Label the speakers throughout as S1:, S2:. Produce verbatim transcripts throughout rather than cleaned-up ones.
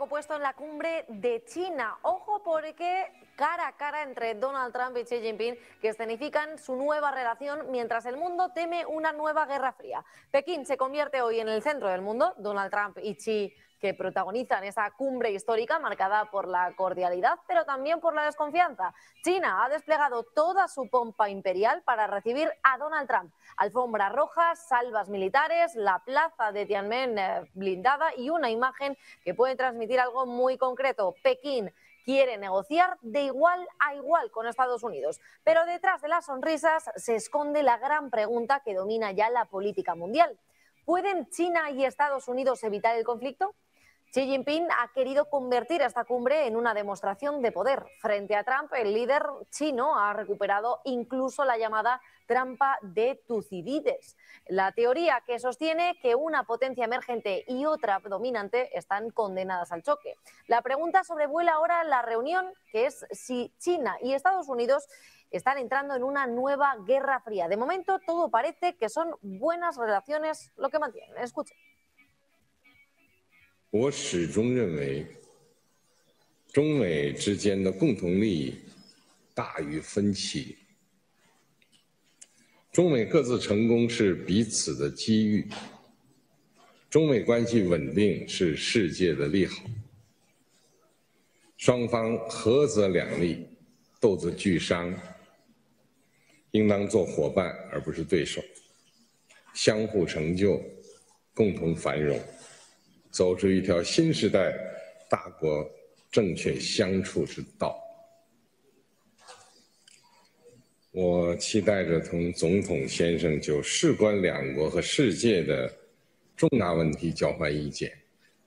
S1: foco puesto en la cumbre de China. Ojo porque cara a cara entre Donald Trump y Xi Jinping, que escenifican su nueva relación mientras el mundo teme una nueva guerra fría. Pekín se convierte hoy en el centro del mundo. Donald Trump y Xi, que protagonizan esa cumbre histórica marcada por la cordialidad, pero también por la desconfianza. China ha desplegado toda su pompa imperial para recibir a Donald Trump. Alfombra roja, salvas militares, la plaza de Tiananmen eh, blindada y una imagen que puede transmitir algo muy concreto. Pekín quiere negociar de igual a igual con Estados Unidos. Pero detrás de las sonrisas se esconde la gran pregunta que domina ya la política mundial. ¿Pueden China y Estados Unidos evitar el conflicto? Xi Jinping ha querido convertir esta cumbre en una demostración de poder. Frente a Trump, el líder chino ha recuperado incluso la llamada trampa de Tucídides, la teoría que sostiene que una potencia emergente y otra dominante están condenadas al choque. La pregunta sobrevuela ahora la reunión, que es si China y Estados Unidos están entrando en una nueva guerra fría. De momento, todo parece que son buenas relaciones lo que mantienen. Escuchen.
S2: 我始终认为，中美之间的共同利益大于分歧。中美各自成功是彼此的机遇，中美关系稳定是世界的利好。双方合则两利，斗则俱伤，应当做伙伴而不是对手，相互成就，共同繁荣。 走出一条新时代大国正确相处之道。我期待着同总统先生就事关两国和世界的重大问题交换意见，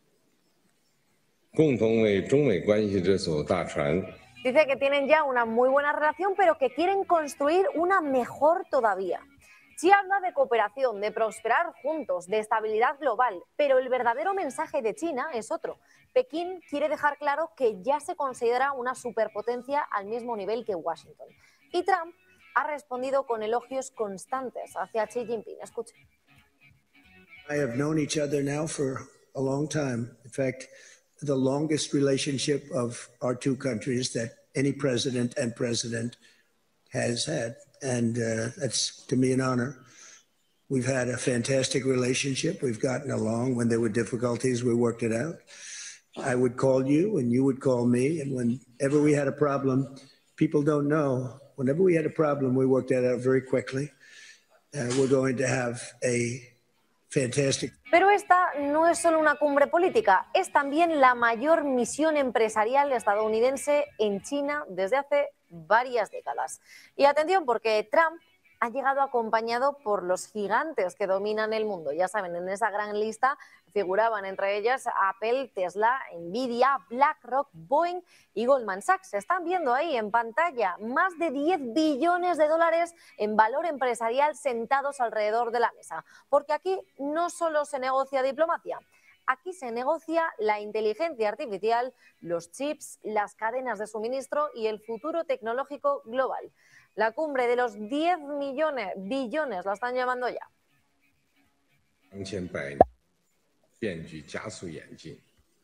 S2: 共同为中美关系这艘大船。
S1: Dice que tienen ya una muy buena relación, pero que quieren construir una mejor todavía. Xi habla de cooperación, de prosperar juntos, de estabilidad global, pero el verdadero mensaje de China es otro. Pekín quiere dejar claro que ya se considera una superpotencia al mismo nivel que Washington. Y Trump ha respondido con elogios constantes hacia Xi Jinping. Escuchen.
S3: I have known each other now for a long time. In fact, the longest relationship of our two countries that any president and president has had. And uh, that's, to me, an honor. We've had a fantastic relationship. We've gotten along. When there were difficulties, we worked it out. I would call you, and you would call me. And whenever we had a problem, people don't know, whenever we had a problem, we worked that out very quickly. Uh, we're going to have a fantastic...
S1: Pero esta no es solo una cumbre política, es también la mayor misión empresarial estadounidense en China desde hace varias décadas. Y atención, porque Trump ha llegado acompañado por los gigantes que dominan el mundo. Ya saben, en esa gran lista figuraban entre ellas Apple, Tesla, Nvidia, BlackRock, Boeing y Goldman Sachs. Se están viendo ahí en pantalla más de diez billones de dólares en valor empresarial sentados alrededor de la mesa. Porque aquí no solo se negocia diplomacia. Aquí se negocia la inteligencia artificial, los chips, las cadenas de suministro y el futuro tecnológico global. La cumbre de los diez millones, billones, la están llamando ya.
S2: 两千百年变局加速演进，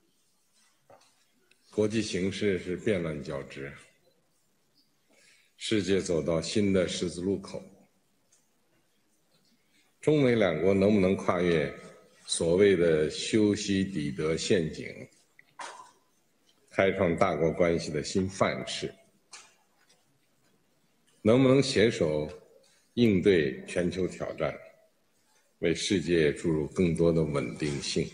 S2: 国际形势是变乱交织，世界走到新的十字路口。中美两国能不能跨越 所谓的修昔底德陷阱，开创大国关系的新范式，能不能携手应对全球挑战，为世界注入更多的稳定性？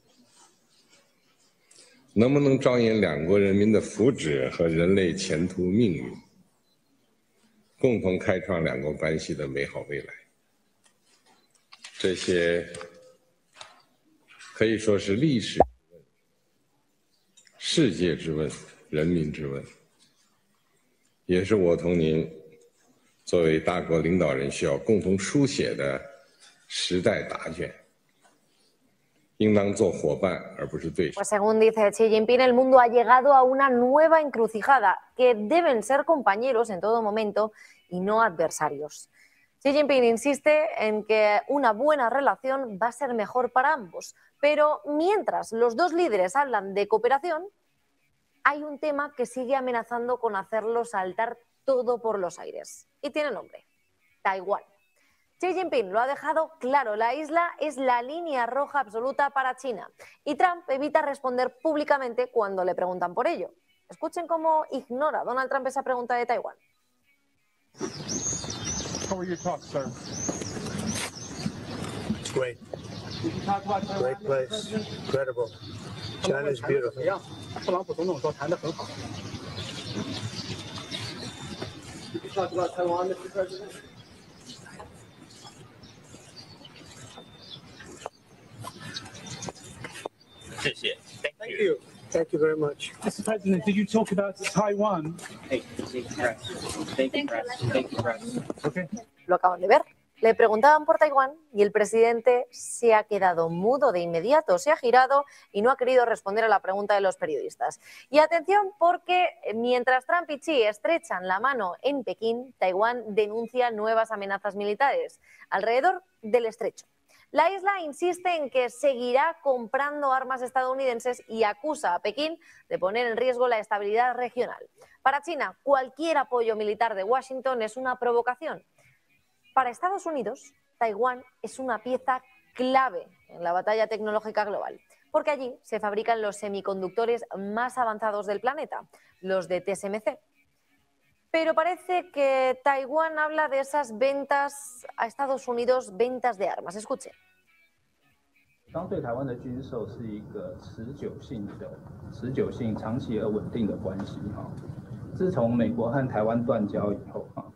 S2: 能不能着眼两国人民的福祉和人类前途命运，共同开创两国关系的美好未来？这些 可以说是历史之问、世界之问、人民之问，也是我同您作为大国领导人需要共同书写的时代答卷，应当做伙伴而不是对手。
S1: Pues según dice Xi Jinping, el mundo ha llegado a una nueva encrucijada, que deben ser compañeros en todo momento y no adversarios. Xi Jinping insiste en que una buena relación va a ser mejor para ambos. Pero mientras los dos líderes hablan de cooperación, hay un tema que sigue amenazando con hacerlo saltar todo por los aires. Y tiene nombre: Taiwán. Xi Jinping lo ha dejado claro, la isla es la línea roja absoluta para China. Y Trump evita responder públicamente cuando le preguntan por ello. Escuchen cómo ignora Donald Trump esa pregunta de Taiwán.
S4: How were your talks, sir?
S3: Great.
S4: Did you talk about Taiwan?
S3: Great place. Incredible. China is beautiful.
S4: 特朗普总统说谈得很好。Did you talk about Taiwan, Mister President?
S3: Thank you. Thank you very much.
S4: Mister President, did you talk about Taiwan?
S5: Thank you, press. Thank you, press. Thank you, press.
S4: Okay.
S1: Lo acaban de ver. Le preguntaban por Taiwán y el presidente se ha quedado mudo de inmediato, se ha girado y no ha querido responder a la pregunta de los periodistas. Y atención, porque mientras Trump y Xi estrechan la mano en Pekín, Taiwán denuncia nuevas amenazas militares alrededor del estrecho. La isla insiste en que seguirá comprando armas estadounidenses y acusa a Pekín de poner en riesgo la estabilidad regional. Para China, cualquier apoyo militar de Washington es una provocación. Para Estados Unidos, Taiwán es una pieza clave en la batalla tecnológica global, porque allí se fabrican los semiconductores más avanzados del planeta, los de T S M C. Pero parece que Taiwán habla de esas ventas a Estados Unidos, ventas de armas. Escuche.
S6: 方对台湾的军售是一个持久性的、持久性、长期而稳定的关系哈。自从美国和台湾断交以后哈，